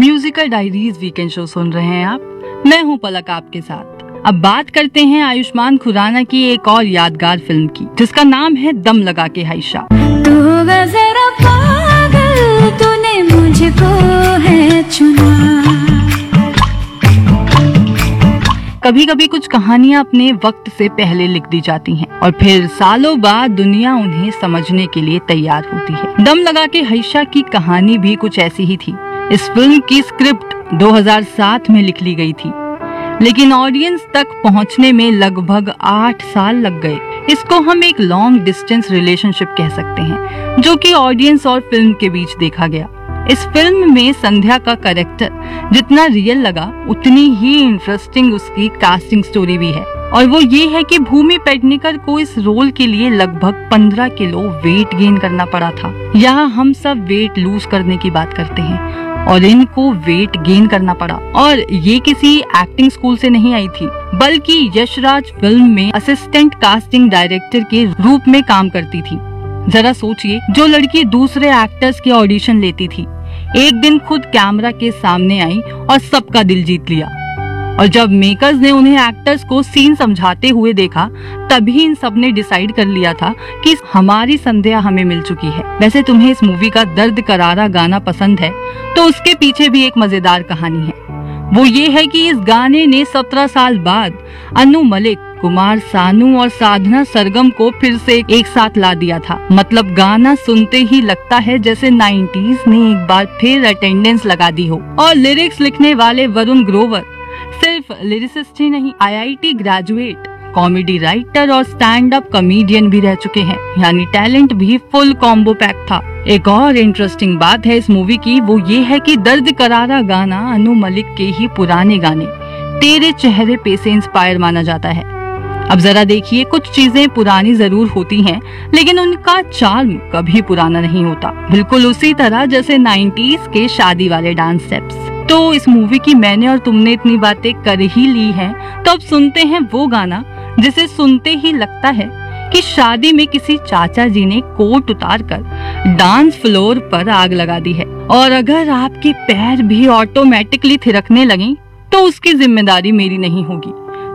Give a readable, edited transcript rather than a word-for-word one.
Musical diaries weekend show सुन रहे हैं आप। मैं हूं पलक आपके साथ। अब बात करते हैं आयुष्मान खुराना की एक और यादगार फिल्म की, जिसका नाम है दम लगा के हाइशा। तू जरा पागल, तूने मुझको है चुना। कभी कभी कुछ कहानियां अपने वक्त से पहले लिख दी जाती हैं और फिर सालों बाद दुनिया उन्हें समझने के लिए तैयार होती है। दम लगा के हाइशा की कहानी भी कुछ ऐसी ही थी। इस फिल्म की स्क्रिप्ट 2007 में लिख ली गई थी, लेकिन ऑडियंस तक पहुंचने में लगभग 8 साल लग गए। इसको हम एक लॉन्ग डिस्टेंस रिलेशनशिप कह सकते हैं, जो कि ऑडियंस और फिल्म के बीच देखा गया। इस फिल्म में संध्या का कैरेक्टर जितना रियल लगा, उतनी ही इंटरेस्टिंग उसकी कास्टिंग स्टोरी भी है। और वो ये है कि भूमि पेडनेकर को इस रोल के लिए लगभग 15 किलो वेट गेन करना पड़ा था। यहाँ हम सब वेट लूज करने की बात करते हैं और इनको वेट गेन करना पड़ा। और ये किसी एक्टिंग स्कूल से नहीं आई थी, बल्कि यशराज फिल्म में असिस्टेंट कास्टिंग डायरेक्टर के रूप में काम करती थी। जरा सोचिए, जो लड़की दूसरे एक्टर्स के ऑडिशन लेती थी, एक दिन खुद कैमरा के सामने आई और सबका दिल जीत लिया। और जब मेकर्स ने उन्हें एक्टर्स को सीन समझाते हुए देखा, तभी इन सब ने डिसाइड कर लिया था कि हमारी संध्या हमें मिल चुकी है। वैसे तुम्हें इस मूवी का दर्द करारा गाना पसंद है, तो उसके पीछे भी एक मजेदार कहानी है। वो ये है कि इस गाने ने 17 साल बाद अनु मलिक, कुमार सानू और साधना सरगम को फिर से एक साथ ला दिया था। मतलब गाना सुनते ही लगता है जैसे 90s ने एक बार फिर अटेंडेंस लगा दी हो। और लिरिक्स लिखने वाले वरुण ग्रोवर सिर्फ लिरिसिस्ट ही नहीं, IIT ग्रेजुएट, कॉमेडी राइटर और स्टैंड अप कॉमेडियन भी रह चुके हैं। यानी टैलेंट भी फुल कॉम्बो पैक था। एक और इंटरेस्टिंग बात है इस मूवी की, वो ये है कि दर्द करारा गाना अनु मलिक के ही पुराने गाने तेरे चेहरे पे से इंस्पायर माना जाता है। अब जरा देखिए, कुछ चीजें पुरानी जरूर होती हैं, लेकिन उनका चार्म कभी पुराना नहीं होता। बिल्कुल उसी तरह जैसे 90s के शादी वाले डांस स्टेप्स। तो इस मूवी की मैंने और तुमने इतनी बातें कर ही ली हैं, तो अब सुनते हैं वो गाना जिसे सुनते ही लगता है कि शादी में किसी चाचा जी ने कोट उतार कर डांस फ्लोर पर आग लगा दी है। और अगर आपके पैर भी ऑटोमेटिकली थिरकने लगें, तो उसकी जिम्मेदारी मेरी नहीं होगी।